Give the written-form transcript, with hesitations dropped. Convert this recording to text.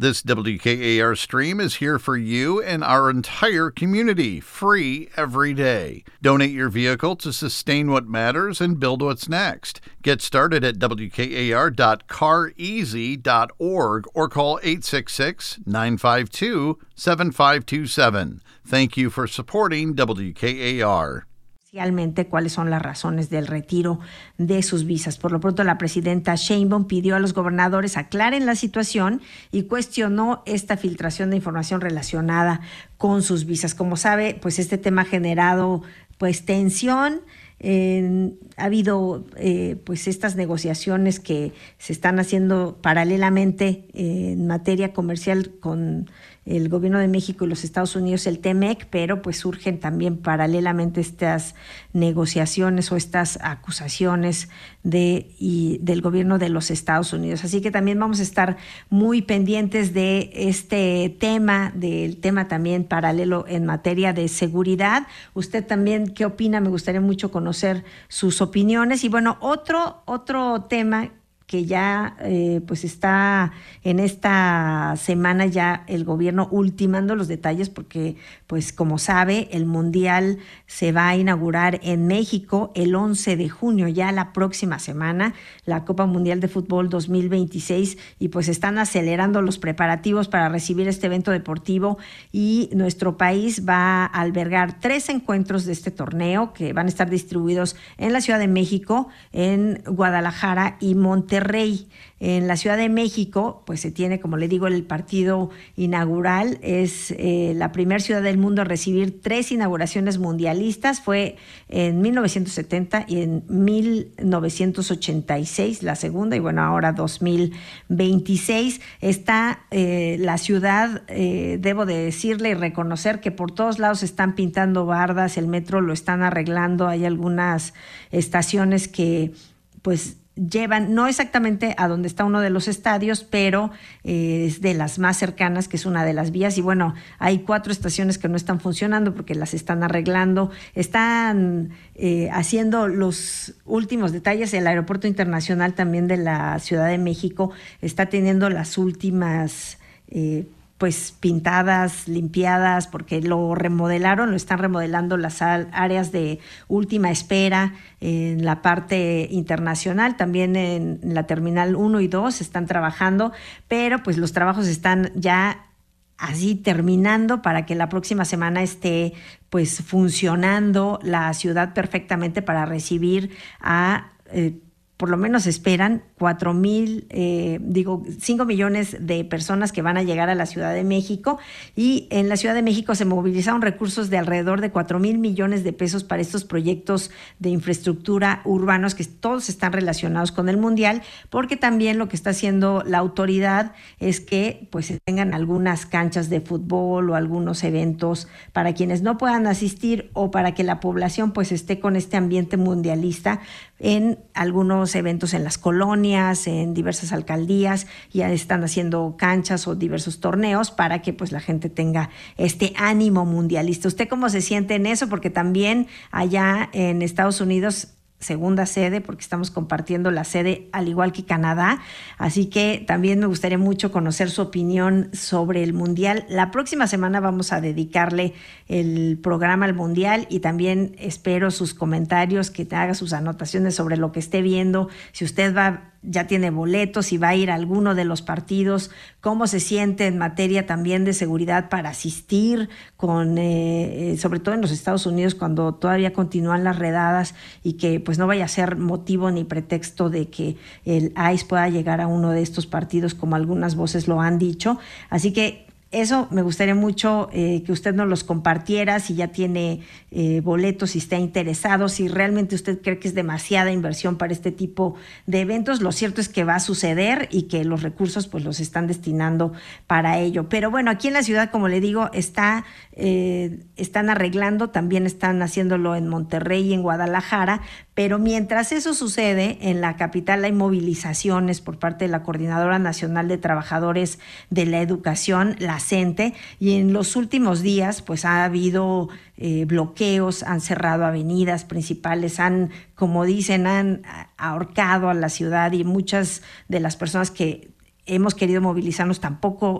This WKAR stream is here for you and our entire community, free every day. Donate your vehicle to sustain what matters and build what's next. Get started at WKAR.careasy.org or call 866-952-7527. Thank you for supporting WKAR. Cuáles son las razones del retiro de sus visas. Por lo pronto, la presidenta Sheinbaum pidió a los gobernadores aclaren la situación y cuestionó esta filtración de información relacionada con sus visas. Como sabe, pues este tema ha generado tensión. Ha habido pues estas negociaciones que se están haciendo paralelamente en materia comercial con el gobierno de México y los Estados Unidos, el TEMEC, pero pues surgen también paralelamente estas negociaciones o estas acusaciones del gobierno de los Estados Unidos. Así que también vamos a estar muy pendientes de este tema, del tema también paralelo en materia de seguridad. Usted también, ¿qué opina? Me gustaría mucho conocer sus opiniones. Y bueno, otro tema que ya pues está en esta semana ya el gobierno ultimando los detalles porque pues como sabe el Mundial se va a inaugurar en México el 11 de junio, ya la próxima semana, la Copa Mundial de Fútbol 2026 y pues están acelerando los preparativos para recibir este evento deportivo y nuestro país va a albergar 3 encuentros de este torneo que van a estar distribuidos en la Ciudad de México, en Guadalajara y Monterrey. En la Ciudad de México, pues se tiene, como le digo, el partido inaugural. Es la primera ciudad del mundo a recibir 3 inauguraciones mundialistas. Fue en 1970 y en 1986 la segunda, y bueno, ahora 2026. Está la ciudad, debo de decirle y reconocer que por todos lados están pintando bardas, el metro lo están arreglando, hay algunas estaciones que pues llevan, no exactamente a donde está uno de los estadios, pero es de las más cercanas, que es una de las vías, y bueno, hay 4 estaciones que no están funcionando porque las están arreglando, están haciendo los últimos detalles. El Aeropuerto Internacional también de la Ciudad de México está teniendo las últimas pues pintadas, limpiadas, porque lo remodelaron, lo están remodelando las áreas de última espera en la parte internacional, también en la Terminal 1 y 2 están trabajando, pero pues los trabajos están ya así terminando para que la próxima semana esté pues funcionando la ciudad perfectamente para recibir a por lo menos esperan 5 millones de personas que van a llegar a la Ciudad de México, y en la Ciudad de México se movilizaron recursos de alrededor de 4,000 millones de pesos para estos proyectos de infraestructura urbanos que todos están relacionados con el Mundial, porque también lo que está haciendo la autoridad es que pues se tengan algunas canchas de fútbol o algunos eventos para quienes no puedan asistir o para que la población pues esté con este ambiente mundialista en algunos eventos en las colonias, en diversas alcaldías, ya están haciendo canchas o diversos torneos para que pues la gente tenga este ánimo mundialista. ¿Usted cómo se siente en eso? Porque también allá en Estados Unidos, segunda sede, porque estamos compartiendo la sede al igual que Canadá, así que también me gustaría mucho conocer su opinión sobre el Mundial. La próxima semana vamos a dedicarle el programa al Mundial y también espero sus comentarios, que te haga sus anotaciones sobre lo que esté viendo, si usted ya tiene boletos, si va a ir a alguno de los partidos, cómo se siente en materia también de seguridad para asistir, sobre todo en los Estados Unidos, cuando todavía continúan las redadas y que pues no vaya a ser motivo ni pretexto de que el ICE pueda llegar a uno de estos partidos, como algunas voces lo han dicho. Así que eso me gustaría mucho que usted nos los compartiera, si ya tiene boletos, si está interesado, si realmente usted cree que es demasiada inversión para este tipo de eventos. Lo cierto es que va a suceder y que los recursos pues los están destinando para ello. Pero bueno, aquí en la ciudad, como le digo, están arreglando, también están haciéndolo en Monterrey y en Guadalajara, pero mientras eso sucede, en la capital hay movilizaciones por parte de la Coordinadora Nacional de Trabajadores de la Educación, la CENTE, y en los últimos días pues ha habido bloqueos, han cerrado avenidas principales, como dicen, han ahorcado a la ciudad, y muchas de las personas que hemos querido movilizarnos tampoco